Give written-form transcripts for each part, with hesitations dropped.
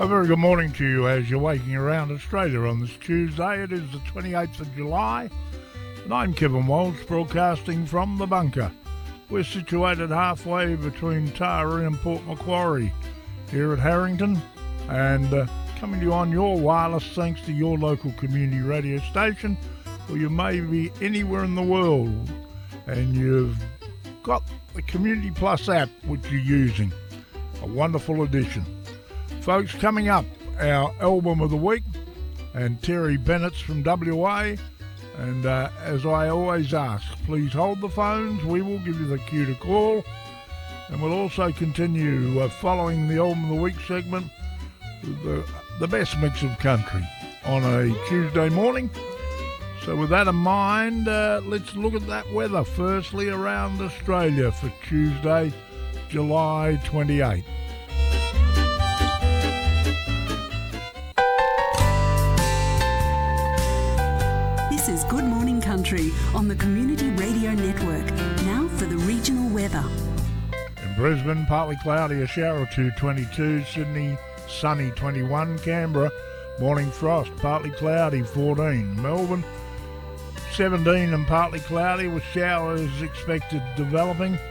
very good morning to you as you're waking around Australia on this Tuesday. It is the 28th of July, and I'm Kevin Walsh, broadcasting from the bunker. We're situated halfway between Taree and Port Macquarie here at Harrington, and coming to you on your wireless thanks to your local community radio station, or you may be anywhere in the world and you've got the Community Plus app which you're using. A wonderful addition. Folks, coming up, our album of the week, and Terry Bennett's from WA. And as I always ask, please hold the phones. We will give you the cue to call. And we'll also continue following the album of the week segment with the best mix of country on a Tuesday morning. So with that in mind, let's look at that weather firstly around Australia for Tuesday, July 28th. This is Good Morning Country on the Community Radio Network. Now for the regional weather. In Brisbane, partly cloudy, a shower or two, 22. Sydney, sunny, 21. Canberra, morning frost, partly cloudy, 14. Melbourne, 17 and partly cloudy with showers expected developing,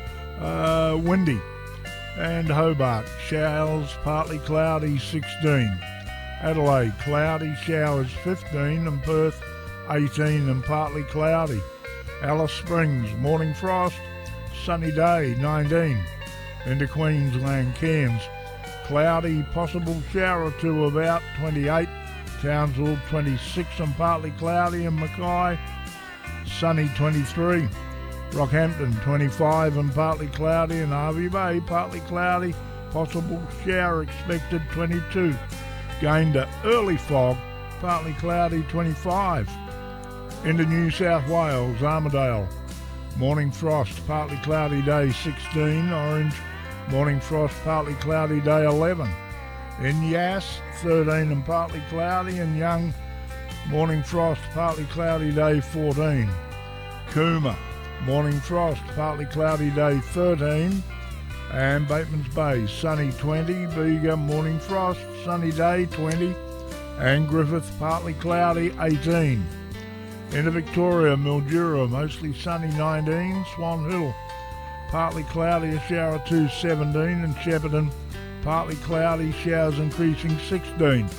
windy. And Hobart, showers, partly cloudy, 16. Adelaide, cloudy, showers, 15. And Perth, 18 and partly cloudy. Alice Springs, morning frost, sunny day, 19. Into Queensland, Cairns, cloudy, possible shower or two, about 28. Townsville, 26 and partly cloudy. And Mackay, sunny, 23. Rockhampton, 25 and partly cloudy. And Hervey Bay, partly cloudy, possible shower expected, 22. Gayndah, early fog, partly cloudy, 25. Into New South Wales, Armidale, morning frost, partly cloudy day, 16. Orange, morning frost, partly cloudy day, 11. In Yass, 13 and partly cloudy. And Young, morning frost, partly cloudy day, 14. Cooma, morning frost, partly cloudy day, 13. And Batemans Bay, sunny, 20. Bega, morning frost, sunny day, 20. And Griffith, partly cloudy, 18. Into Victoria, Mildura, mostly sunny, 19. Swan Hill, partly cloudy, a shower or two, 17. And Shepparton, partly cloudy, showers increasing, 16.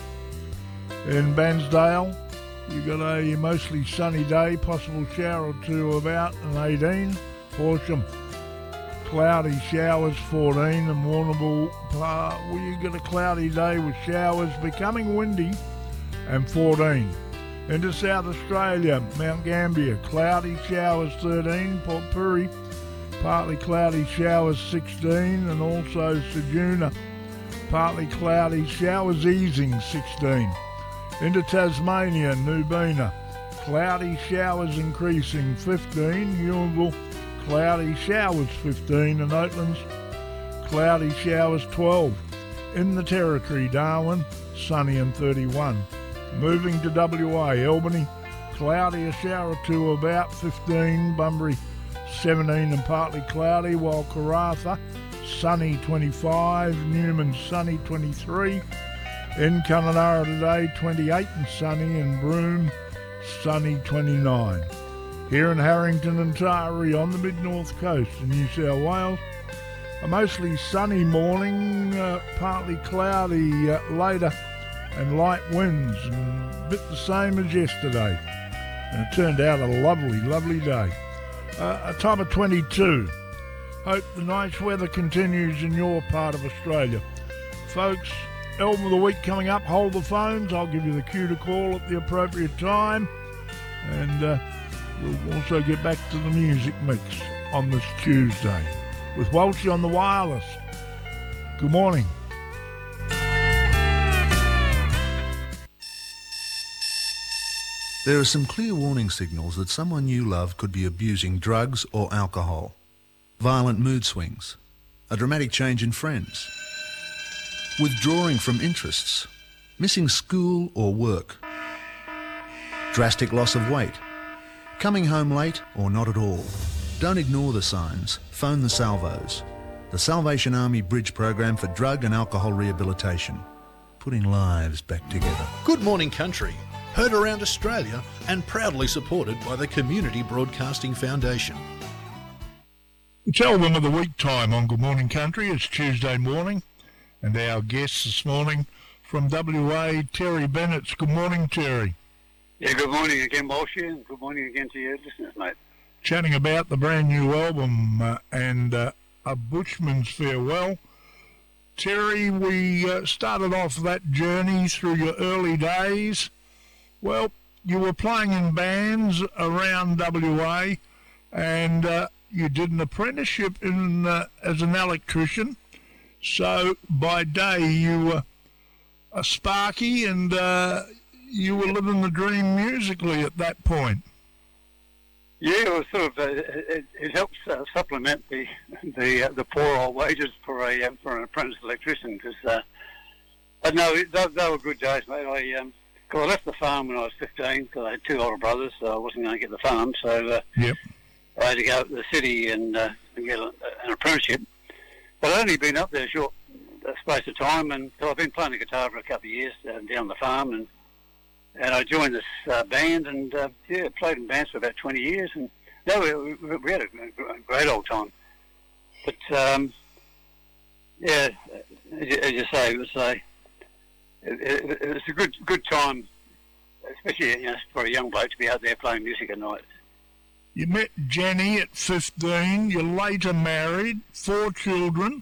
In Bairnsdale, you got a mostly sunny day, possible shower or two about, and 18. Horsham, cloudy, showers, 14. And Warrnambool, you got a cloudy day with showers becoming windy, and 14. Into South Australia, Mount Gambier, cloudy, showers, 13. Port Pirie, partly cloudy, showers, 16. And also Ceduna, partly cloudy, showers easing, 16. Into Tasmania, Nubina, cloudy, showers increasing, 15. Ewinville, cloudy, showers, 15. And Oatlands, cloudy, showers, 12. In the Territory, Darwin, sunny and 31. Moving to WA, Albany, cloudy, a shower or two about, 15. Bunbury, 17 and partly cloudy, while Karratha, sunny, 25. Newman, sunny, 23. In Kununurra today, 28 and sunny. And Broome, sunny, 29. Here in Harrington and Taree on the mid-north coast of New South Wales, a mostly sunny morning, partly cloudy later, and light winds, and a bit the same as yesterday. And it turned out a lovely, lovely day. A time of 22. Hope the nice weather continues in your part of Australia. Folks, album of the week coming up. Hold the phones. I'll give you the cue to call at the appropriate time. And we'll also get back to the music mix on this Tuesday with Walshy on the wireless. Good morning. There are some clear warning signals that someone you love could be abusing drugs or alcohol. Violent mood swings, a dramatic change in friends, withdrawing from interests, missing school or work, drastic loss of weight, coming home late or not at all. Don't ignore the signs. Phone the Salvos, the Salvation Army Bridge Program for Drug and Alcohol Rehabilitation. putting lives back together. Good Morning Country, heard around Australia and proudly supported by the Community Broadcasting Foundation. It's Album of the Week time on Good Morning Country. It's Tuesday morning, and our guest this morning from WA, Terry Bennett. Good morning, Terry. Yeah, good morning again, Walshy, and good morning again to your listeners, mate. Chatting about the brand new album and A Bushman's Farewell. Terry, we started off that journey through your early days. Well, you were playing in bands around WA, and you did an apprenticeship as an electrician. So by day you were a sparky, and you were living the dream musically at that point. Yeah, it was sort of it helps supplement the poor old wages for an apprentice electrician, because but no, they were good days, mate. I left the farm when I was 15 because I had two older brothers, so I wasn't going to get the farm. So Yep. I had to go to the city and get an apprenticeship. But I'd only been up there a short space of time, and so I've been playing the guitar for a couple of years down the farm, and I joined this band, and played in bands for about 20 years, and we had a great old time. But as you say, it was a good time, especially for a young bloke to be out there playing music at night. You met Jenny at 15. You later married, 4 children.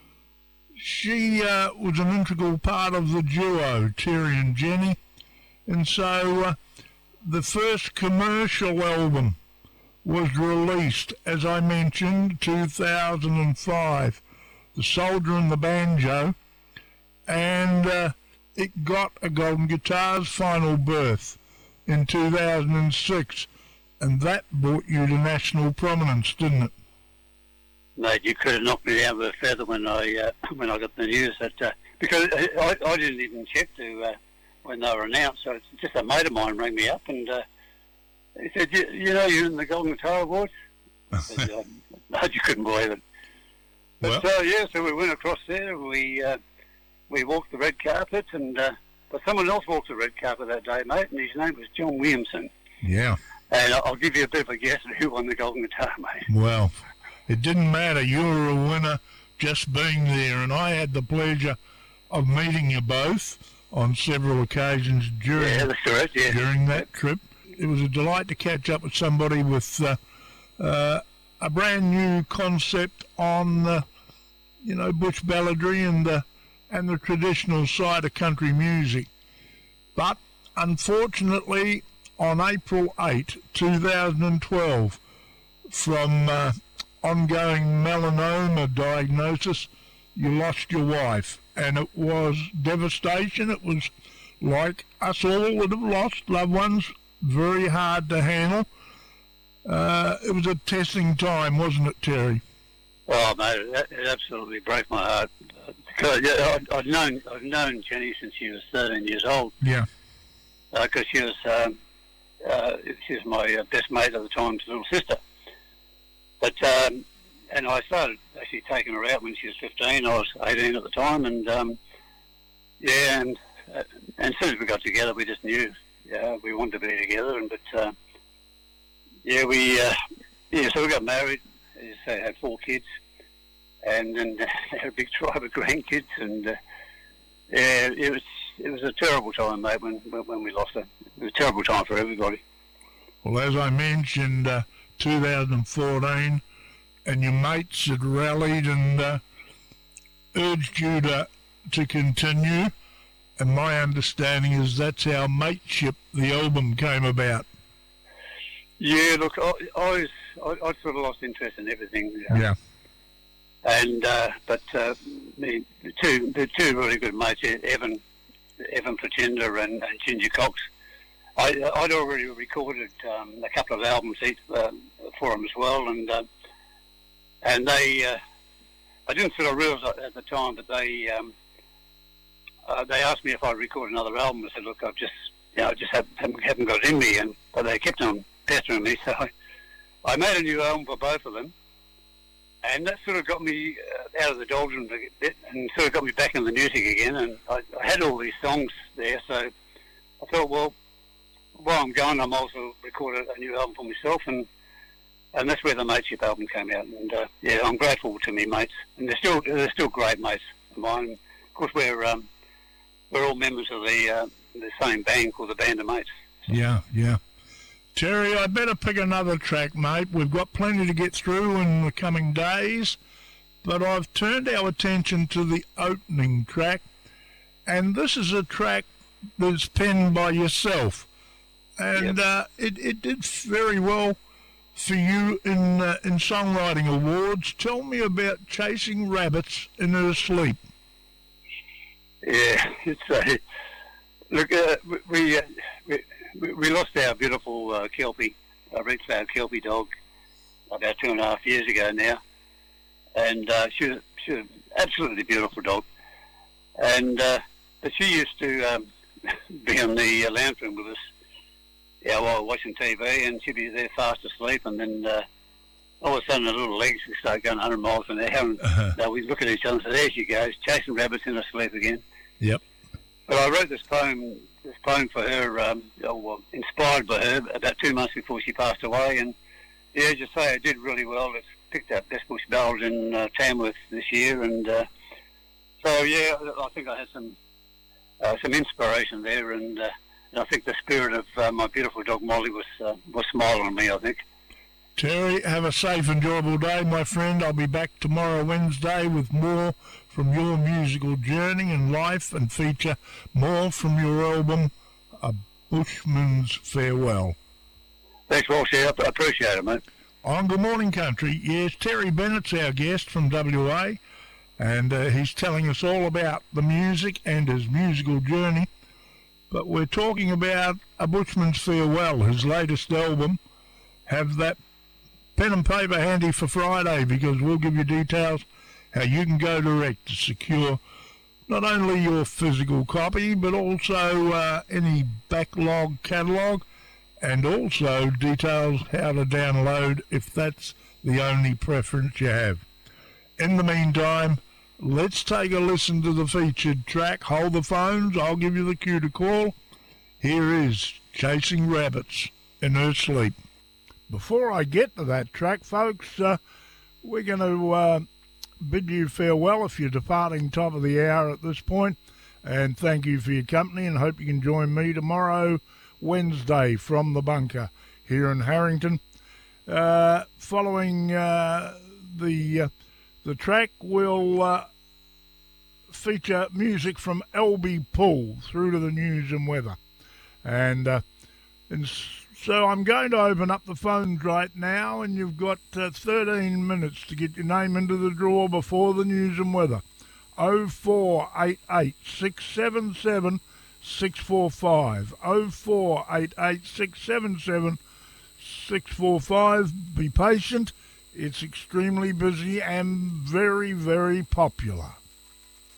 She was an integral part of the duo, Terry and Jenny. And so the first commercial album was released, as I mentioned, 2005, The Soldier and the Banjo, and it got a Golden Guitar's final berth in 2006, and that brought you to national prominence, didn't it? Mate, you could have knocked me down with a feather when I got the news that because I didn't even check when they were announced. So it's just a mate of mine rang me up and he said, "You know, you're in the Golden Guitar Awards." I said, "No, you couldn't believe it." But so we went across there. We walked the red carpet, and but someone else walked the red carpet that day, mate, and his name was John Williamson. Yeah. And I'll give you a bit of a guess at who won the Golden Guitar, mate. Well, it didn't matter. You were a winner just being there, and I had the pleasure of meeting you both on several occasions during that trip. It was a delight to catch up with somebody with a brand new concept on bush balladry and the traditional side of country music. But unfortunately, on April 8, 2012, from ongoing melanoma diagnosis, you lost your wife, and it was devastation. It was like us all would have lost loved ones, very hard to handle. It was a testing time, wasn't it, Terry? Oh, mate, it absolutely broke my heart. Because I've known Jenny since she was 13 years old. Yeah. Because she was my best mate at the time's little sister. But and I started actually taking her out when she was 15. I was 18 at the time, and and as soon as we got together, we just knew we wanted to be together. And so we got married. As I say, had 4 kids, and then had a big tribe of grandkids, and it was a terrible time, mate, when we lost her. It was a terrible time for everybody. Well, as I mentioned, 2014, and your mates had rallied and urged you to continue, and my understanding is that's how Mateship, the album, came about. Yeah, look, I sort of lost interest in everything. Yeah. And but the two really good mates, Evan Pretender and Ginger Cox, I'd already recorded a couple of albums for them as well, and they I didn't sort of realise at the time, but they asked me if I'd record another album. I said, look, I just haven't got it in me, but they kept on pestering me, so I made a new album for both of them. And that sort of got me out of the doldrums a bit and sort of got me back in the music again. And I had all these songs there, so I thought, well, while I'm going, I'm also recorded a new album for myself, and that's where the Mateship album came out. And yeah, I'm grateful to me mates, and they're still great mates of mine. Of course, we're all members of the same band called the Band of Mates. Yeah. Terry, I better pick another track, mate. We've got plenty to get through in the coming days, but I've turned our attention to the opening track, and this is a track that's penned by yourself, and it did very well for you in songwriting awards. Tell me about Chasing Rabbits in Her Sleep. Yeah, it's look, we lost our beautiful Kelpie, red-cloud Kelpie dog, about 2.5 years ago now, and she was an absolutely beautiful dog, and but she used to be in the lounge room with us, while watching TV, and she'd be there fast asleep, and then all of a sudden her little legs would start going 100 miles an hour, and we'd look at each other and say, there she goes, chasing rabbits in her sleep again. Yep. But I wrote this poem for her, inspired by her, about 2 months before she passed away. And yeah, as you say, it did really well. It's picked up Best Bush Ballad in Tamworth this year, and so yeah, I think I had some inspiration there, and I think the spirit of my beautiful dog Molly was smiling on me, I think. Terry, have a safe, enjoyable day, my friend. I'll be back tomorrow, Wednesday, with more from your musical journey and life, and feature more from your album, A Bushman's Farewell. Thanks, Walsh. I appreciate it, mate. On Good Morning Country, yes, Terry Bennett's our guest from WA, and he's telling us all about the music and his musical journey. But we're talking about A Bushman's Farewell, his latest album. Have that pen and paper handy for Friday, because we'll give you details how you can go direct to secure not only your physical copy, but also any backlog catalogue, and also details how to download if that's the only preference you have. In the meantime, let's take a listen to the featured track. Hold the phones, I'll give you the cue to call. Here is Chasing Rabbits in Her Sleep. Before I get to that track, folks, we're going to bid you farewell if you're departing top of the hour at this point, and thank you for your company, and hope you can join me tomorrow, Wednesday, from the bunker here in Harrington. Following the track, we'll feature music from LB Pool through to the news and weather, and so I'm going to open up the phones right now, and you've got 13 minutes to get your name into the draw before the news and weather. 0488 677 645. 0488 677 645. Be patient. It's extremely busy and very, very popular.